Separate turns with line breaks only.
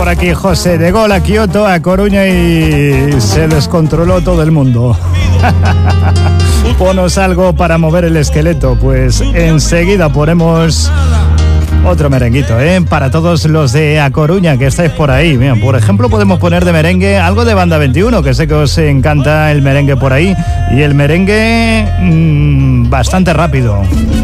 por aquí José, de Gol a Kioto, a Coruña y se descontroló todo el mundo. Ponos algo para mover el esqueleto, pues enseguida ponemos otro merenguito, para todos los de A Coruña que estáis por ahí. Mira, por ejemplo, podemos poner de merengue algo de Banda 21, que sé que os encanta el merengue por ahí, y el merengue bastante rápido.